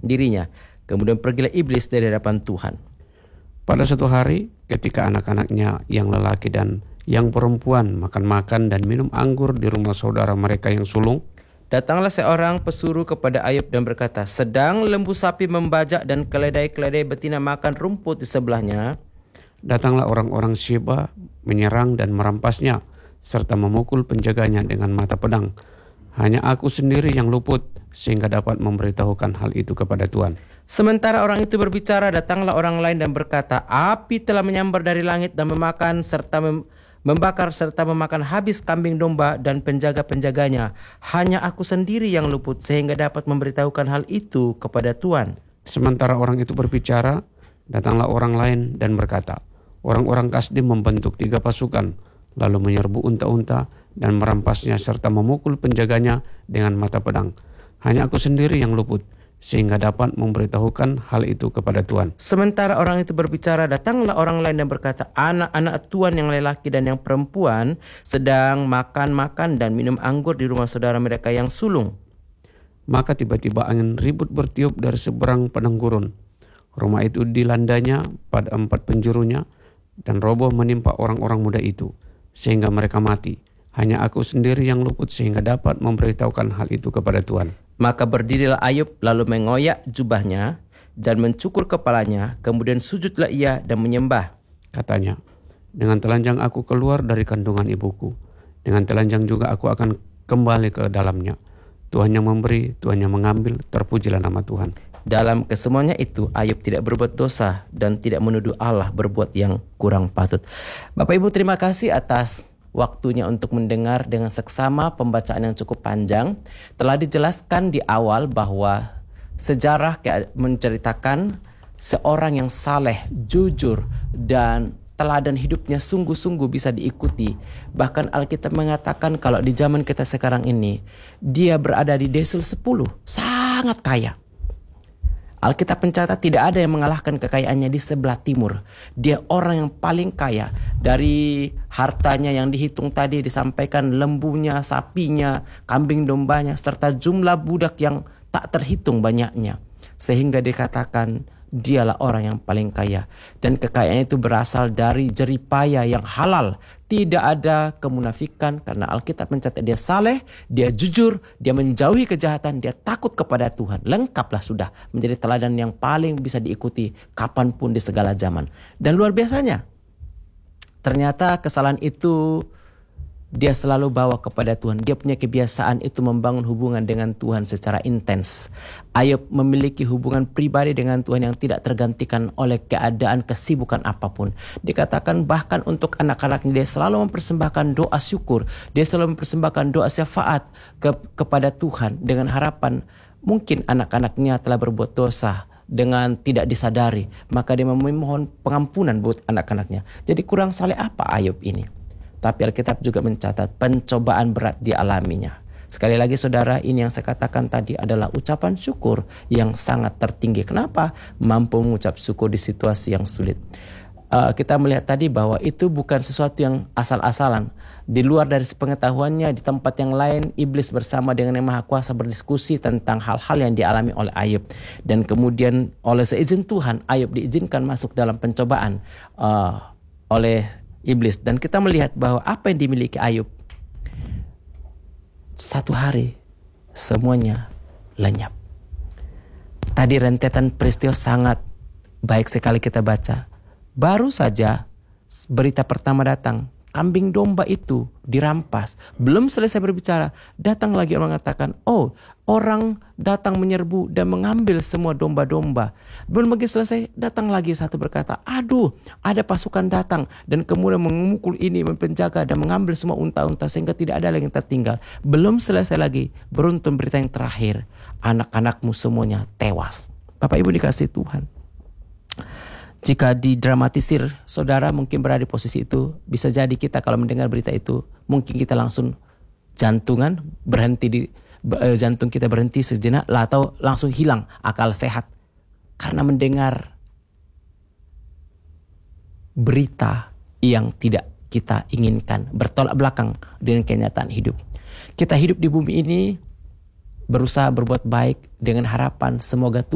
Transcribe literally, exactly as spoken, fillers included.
dirinya. Kemudian pergilah iblis dari hadapan Tuhan. Pada suatu hari ketika anak-anaknya yang lelaki dan yang perempuan makan-makan dan minum anggur di rumah saudara mereka yang sulung, datanglah seorang pesuruh kepada Ayub dan berkata, sedang lembu sapi membajak dan keledai-keledai betina makan rumput di sebelahnya. Datanglah orang-orang Sheba menyerang dan merampasnya, serta memukul penjaganya dengan mata pedang. Hanya aku sendiri yang luput, sehingga dapat memberitahukan hal itu kepada Tuhan. Sementara orang itu berbicara, datanglah orang lain dan berkata, api telah menyambar dari langit dan memakan serta mem- membakar serta memakan habis kambing domba dan penjaga-penjaganya. Hanya aku sendiri yang luput, sehingga dapat memberitahukan hal itu kepada Tuhan. Sementara orang itu berbicara, datanglah orang lain dan berkata, orang-orang Kasdim membentuk tiga pasukan, lalu menyerbu unta-unta dan merampasnya serta memukul penjaganya dengan mata pedang. Hanya aku sendiri yang luput, sehingga dapat memberitahukan hal itu kepada Tuhan. Sementara orang itu berbicara, datanglah orang lain dan berkata, anak-anak Tuhan yang lelaki dan yang perempuan sedang makan-makan dan minum anggur di rumah saudara mereka yang sulung. Maka tiba-tiba angin ribut bertiup dari seberang padang gurun. Rumah itu dilandanya pada empat penjurunya dan roboh menimpa orang-orang muda itu, sehingga mereka mati. Hanya aku sendiri yang luput, sehingga dapat memberitahukan hal itu kepada Tuhan. Maka berdirilah Ayub lalu mengoyak jubahnya dan mencukur kepalanya, kemudian sujudlah ia dan menyembah. Katanya, dengan telanjang aku keluar dari kandungan ibuku, dengan telanjang juga aku akan kembali ke dalamnya. Tuhan yang memberi, Tuhan yang mengambil, terpujilah nama Tuhan. Dalam kesemuanya itu Ayub tidak berbuat dosa dan tidak menuduh Allah berbuat yang kurang patut. Bapak Ibu, terima kasih atas waktunya untuk mendengar dengan seksama pembacaan yang cukup panjang. Telah dijelaskan di awal bahwa sejarah menceritakan seorang yang saleh, jujur, dan teladan hidupnya sungguh-sungguh bisa diikuti. Bahkan Alkitab mengatakan kalau di zaman kita sekarang ini, dia berada di desil sepuluh, sangat kaya. Alkitab mencatat tidak ada yang mengalahkan kekayaannya di sebelah timur. Dia orang yang paling kaya. Dari hartanya yang dihitung tadi disampaikan lembunya, sapinya, kambing dombanya, serta jumlah budak yang tak terhitung banyaknya. Sehingga dikatakan dialah orang yang paling kaya. Dan kekayaan itu berasal dari jeripaya yang halal. Tidak ada kemunafikan karena Alkitab mencatat dia saleh, dia jujur, dia menjauhi kejahatan, dia takut kepada Tuhan. Lengkaplah sudah menjadi teladan yang paling bisa diikuti kapanpun di segala zaman. Dan luar biasanya, ternyata kesalahan itu dia selalu bawa kepada Tuhan. Dia punya kebiasaan itu membangun hubungan dengan Tuhan secara intens. Ayub memiliki hubungan pribadi dengan Tuhan yang tidak tergantikan oleh keadaan kesibukan apapun. Dikatakan bahkan untuk anak-anaknya dia selalu mempersembahkan doa syukur. Dia selalu mempersembahkan doa syafaat ke, kepada Tuhan dengan harapan mungkin anak-anaknya telah berbuat dosa dengan tidak disadari. Maka dia memohon pengampunan buat anak-anaknya. Jadi kurang saleh apa Ayub ini? Tapi Alkitab juga mencatat pencobaan berat dialaminya. Sekali lagi saudara, ini yang saya katakan tadi adalah ucapan syukur yang sangat tertinggi. Kenapa? Mampu mengucap syukur di situasi yang sulit. Uh, kita melihat tadi bahwa itu bukan sesuatu yang asal-asalan. Di luar dari sepengetahuannya, di tempat yang lain, iblis bersama dengan Yang Maha Kuasa berdiskusi tentang hal-hal yang dialami oleh Ayub. Dan kemudian oleh seizin Tuhan, Ayub diizinkan masuk dalam pencobaan uh, oleh iblis. Dan kita melihat bahwa apa yang dimiliki Ayub, satu hari semuanya lenyap. Tadi rentetan peristiwa sangat baik sekali kita baca. Baru saja berita pertama datang, kambing domba itu dirampas. Belum selesai berbicara, datang lagi orang mengatakan, oh, orang datang menyerbu dan mengambil semua domba-domba. Belum lagi selesai, datang lagi satu berkata, aduh, ada pasukan datang dan kemudian memukul ini, mempenjaga dan mengambil semua unta-unta sehingga tidak ada lagi yang tertinggal. Belum selesai lagi, beruntun berita yang terakhir, anak-anakmu semuanya tewas. Bapak Ibu dikasih Tuhan, jika didramatisir, saudara mungkin berada di posisi itu, bisa jadi kita kalau mendengar berita itu, mungkin kita langsung jantungan berhenti di jantung kita berhenti sejenak, atau langsung hilang akal sehat karena mendengar berita yang tidak kita inginkan, bertolak belakang dengan kenyataan hidup. Kita hidup di bumi ini berusaha berbuat baik dengan harapan semoga Tuhan